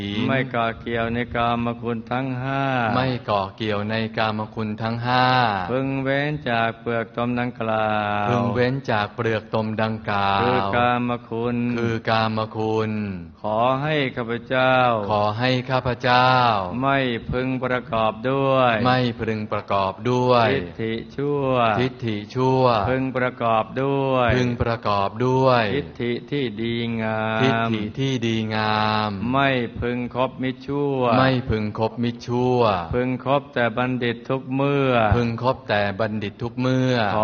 ไม่เกาะเกี่ยวในกามคุณทั้งห้าไม่เกาะเกี่ยวในกามคุณทั้งห้าพึงเว้นจากเปลือกตมดังกล่าวพึงเว้นจากเปลือกตมดังกล่าวคือกามคุณขอให้ข้าพเจ้าไม่พึงประกอบด้วยทิฏฐิชั่วพึงประกอบด้วยทิฏฐิที่ดีงามไม่พึงคบมิจฉาพึงคบแต่บัณฑิตทุกเมื่อ